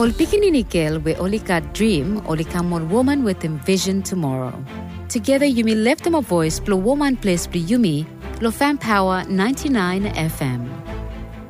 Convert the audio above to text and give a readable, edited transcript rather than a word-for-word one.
Ol pikinini girl we olika dream, olika more woman with him vision tomorrow. Together Yumi left him a voice, blow woman place, blow Yumi, lo fan power 99 FM.